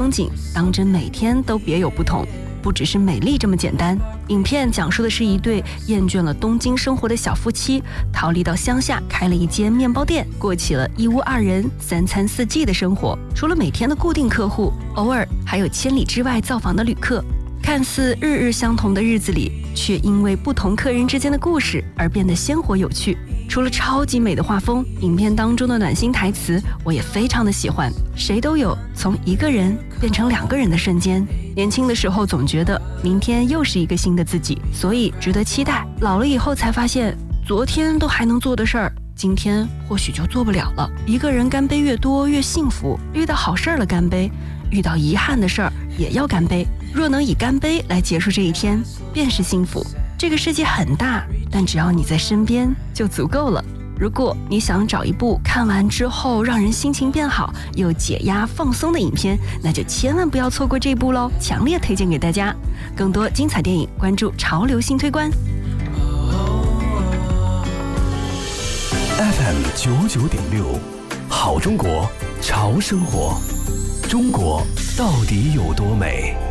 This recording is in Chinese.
风景，当真每天都别有不同。不只是美丽这么简单，影片讲述的是一对厌倦了东京生活的小夫妻，逃离到乡下开了一间面包店，过起了一屋二人3餐4季的生活。除了每天的固定客户，偶尔还有千里之外造访的旅客。看似日日相同的日子里，却因为不同客人之间的故事而变得鲜活有趣。除了超级美的画风，影片当中的暖心台词我也非常的喜欢。谁都有从一个人变成2个人的瞬间。年轻的时候总觉得明天又是一个新的自己，所以值得期待。老了以后才发现，昨天都还能做的事儿，今天或许就做不了了。一个人干杯越多越幸福，遇到好事儿了干杯，遇到遗憾的事儿也要干杯。若能以干杯来结束这一天，便是幸福。这个世界很大，但只要你在身边就足够了。如果你想找一部看完之后让人心情变好又解压放松的影片，那就千万不要错过这部咯，强烈推荐给大家。更多精彩电影，关注潮流新推关。 FM 99.6，好中国，潮生活。中国到底有多美？